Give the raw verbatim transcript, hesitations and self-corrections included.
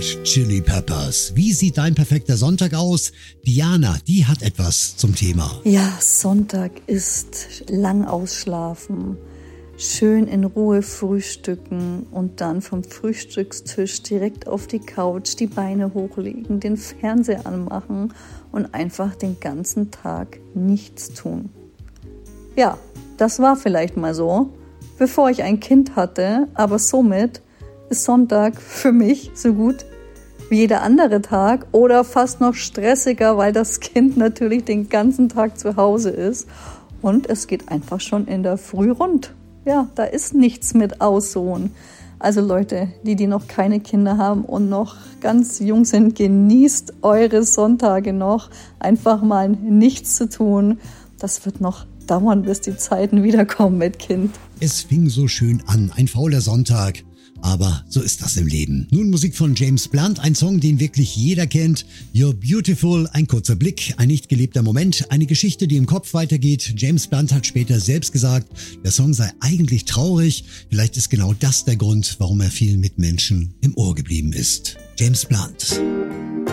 Chili Peppers. Wie sieht dein perfekter Sonntag aus? Diana, die hat etwas zum Thema. Ja, Sonntag ist lang ausschlafen, schön in Ruhe frühstücken und dann vom Frühstückstisch direkt auf die Couch, die Beine hochlegen, den Fernseher anmachen und einfach den ganzen Tag nichts tun. Ja, das war vielleicht mal so, bevor ich ein Kind hatte, aber somit ist Sonntag für mich so gut wie jeder andere Tag oder fast noch stressiger, weil das Kind natürlich den ganzen Tag zu Hause ist und es geht einfach schon in der Früh rund. Ja, da ist nichts mit Ausruhen. Also Leute, die, die noch keine Kinder haben und noch ganz jung sind, genießt eure Sonntage noch. Einfach mal nichts zu tun. Das wird noch dauern, bis die Zeiten wiederkommen mit Kind. Es fing so schön an, ein fauler Sonntag. Aber so ist das im Leben. Nun Musik von James Blunt, ein Song, den wirklich jeder kennt. You're Beautiful, ein kurzer Blick, ein nicht gelebter Moment, eine Geschichte, die im Kopf weitergeht. James Blunt hat später selbst gesagt, der Song sei eigentlich traurig. Vielleicht ist genau das der Grund, warum er vielen Mitmenschen im Ohr geblieben ist. James Blunt.